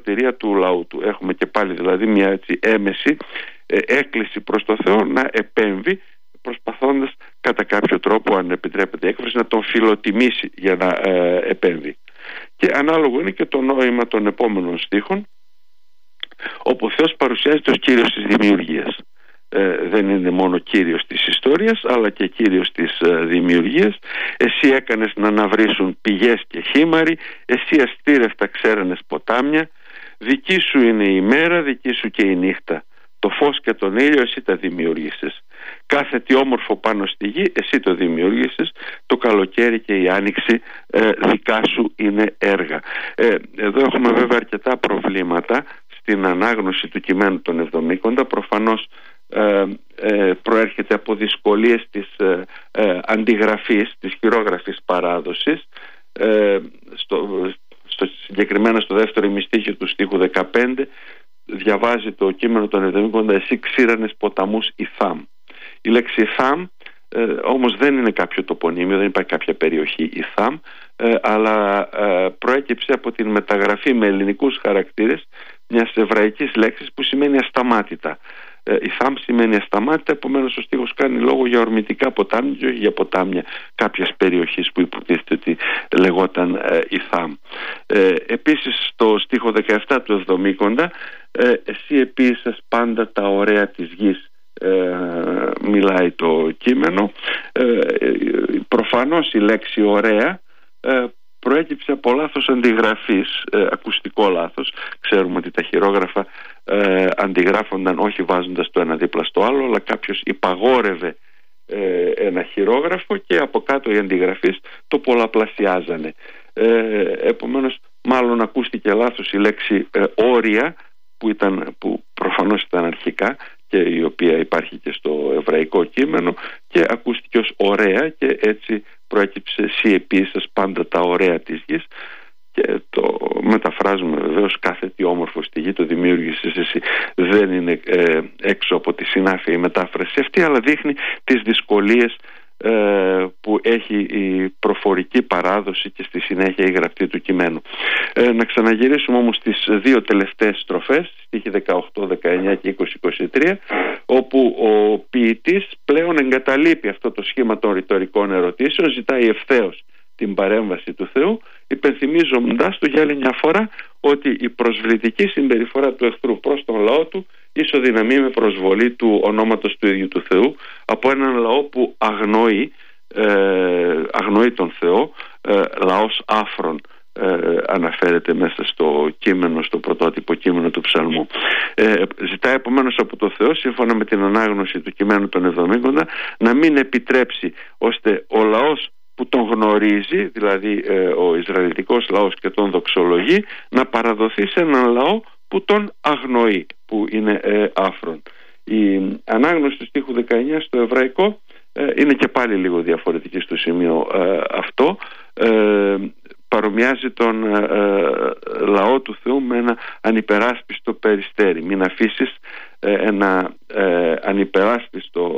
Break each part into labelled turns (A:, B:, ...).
A: σωτηρία του λαού του. Έχουμε και πάλι δηλαδή μια έτσι έμεση έκκληση προς το Θεό να επέμβει, προσπαθώντας κατά κάποιο τρόπο, αν επιτρέπεται η έκφραση, να τον φιλοτιμήσει για να επέμβει. Και ανάλογο είναι και το νόημα των επόμενων στίχων, όπου ο Θεός παρουσιάζεται ως Κύριος της δημιουργίας. Δεν είναι μόνο Κύριος της ιστορίας, αλλά και Κύριος της δημιουργίας. Εσύ έκανες να αναβρίσουν πηγές και χήμαροι, εσύ αστήρευτα ξέρανες ποτάμια, δική σου είναι η μέρα, δική σου και η νύχτα. Το φως και τον ήλιο εσύ τα δημιούργησες. Κάθε τι όμορφο πάνω στη γη εσύ το δημιούργησες. Το καλοκαίρι και η άνοιξη δικά σου είναι έργα. Εδώ έχουμε βέβαια αρκετά προβλήματα στην ανάγνωση του κειμένου των Εβδομήκοντα. Προφανώς προέρχεται από δυσκολίες της αντιγραφής, της χειρόγραφης παράδοσης. Συγκεκριμένα στο δεύτερο ημιστίχιο του στίχου 15 διαβάζει το κείμενο των Εβδομήκοντα: εσύ ξύρανες ποταμούς Ιθάμ. Η λέξη Ιθάμ όμως δεν είναι κάποιο τοπονύμιο, δεν υπάρχει κάποια περιοχή Ιθάμ, αλλά προέκυψε από την μεταγραφή με ελληνικούς χαρακτήρες μιας εβραϊκής λέξης που σημαίνει ασταμάτητα. Ιθάμ σημαίνει ασταμάτητα, επομένως ο στίχος κάνει λόγο για ορμητικά ποτάμια και όχι για ποτάμια κάποιας περιοχής που υποτίθεται ότι λεγόταν Ιθάμ. Επίσης στο στίχο 17 του Εβδομήκοντα, εσύ επίησες πάντα τα ωραία της γης, μιλάει το κείμενο. Προφανώς η λέξη ωραία προέκυψε από λάθος αντιγραφής, ακουστικό λάθος. Ξέρουμε ότι τα χειρόγραφα αντιγράφονταν όχι βάζοντας το ένα δίπλα στο άλλο, αλλά κάποιος υπαγόρευε ένα χειρόγραφο και από κάτω οι αντιγραφείς το πολλαπλασιάζανε. Επομένως μάλλον ακούστηκε λάθος η λέξη όρια που προφανώς ήταν αρχικά και η οποία υπάρχει και στο εβραϊκό κείμενο, και ακούστηκε ως ωραία και έτσι προέκυψε εσύ επίσης πάντα τα ωραία της γης, και το μεταφράζουμε βεβαίως κάθε τι όμορφο στη γη το δημιούργησες εσύ. Δεν είναι έξω από τη συνάφεια η μετάφραση αυτή, αλλά δείχνει τις δυσκολίες που έχει η προφορική παράδοση και στη συνέχεια η γραφή του κειμένου. Να ξαναγυρίσουμε όμως στις δύο τελευταίες στροφές, στίχοι 18, 19 και 20-23, όπου ο ποιητής πλέον εγκαταλείπει αυτό το σχήμα των ρητορικών ερωτήσεων, ζητάει ευθέως την παρέμβαση του Θεού, υπενθυμίζοντας του για άλλη μια φορά ότι η προσβλητική συμπεριφορά του εχθρού προς τον λαό του ισοδυναμεί με προσβολή του ονόματος του ίδιου του Θεού από έναν λαό που αγνοεί τον Θεό, λαός άφρον, αναφέρεται μέσα στο κείμενο, στο πρωτότυπο κείμενο του ψαλμού. Ζητάει επομένως από το Θεό, σύμφωνα με την ανάγνωση του κειμένου των Εβδομήκοντα, να μην επιτρέψει ώστε ο λαός που τον γνωρίζει, δηλαδή ο Ισραηλιτικός λαός και τον δοξολογεί, να παραδοθεί σε έναν λαό που τον αγνοεί, που είναι άφρον. Η ανάγνωση του στίχου 19 στο εβραϊκό είναι και πάλι λίγο διαφορετική στο σημείο αυτό. Παρομοιάζει τον λαό του Θεού με ένα ανυπεράσπιστο περιστέρι. Μην αφήσεις ένα ανυπεράσπιστο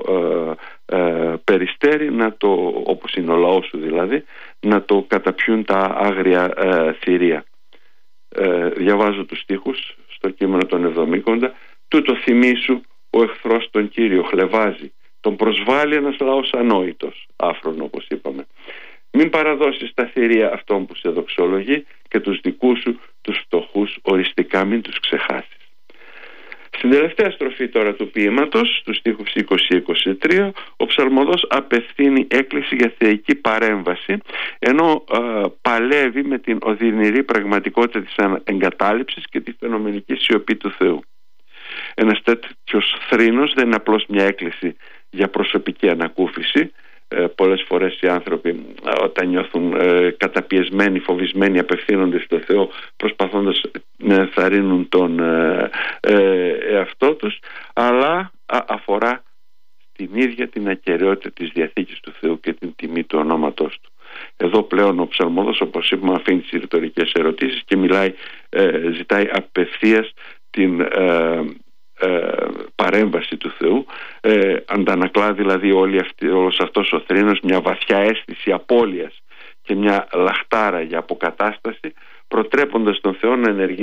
A: περιστέρι, όπως είναι ο λαός σου δηλαδή, να το καταπιούν τα άγρια θηρία. Διαβάζω τους στίχους στο κείμενο των Εβδομήκοντα: τούτο θυμήσου ο εχθρός τον Κύριο χλεβάζει, τον προσβάλλει ένας λαός ανόητος, άφρον όπως είπαμε. Μην παραδώσεις τα θηρία αυτών που σε δοξολογεί και τους δικούς σου τους φτωχούς οριστικά μην τους ξεχάσεις. Στην τελευταία στροφή τώρα του ποίηματος, του στίχους 20-23, ο ψαλμοδός απευθύνει έκκληση για θεϊκή παρέμβαση, ενώ παλεύει με την οδυνηρή πραγματικότητα της εγκατάλειψης και τη φαινομενική σιωπή του Θεού. Ένας τέτοιος θρήνος δεν είναι απλώς μια έκκληση για προσωπική ανακούφιση. Πολλές φορές οι άνθρωποι όταν νιώθουν καταπιεσμένοι, φοβισμένοι, απευθύνονται στο Θεό προσπαθώντας να ενθαρρύνουν τον εαυτό τους, αλλά αφορά την ίδια την ακεραιότητα της Διαθήκης του Θεού και την τιμή του ονόματός του. Εδώ πλέον ο ψαλμόδος, όπως είπαμε, αφήνει τις ρητορικές ερωτήσεις και ζητάει απευθείας την παρέμβαση του Θεού. Αντανακλά δηλαδή όλος αυτός ο θρήνος μια βαθιά αίσθηση απώλειας και μια λαχτάρα για αποκατάσταση, προτρέποντας τον Θεό να ενεργήσει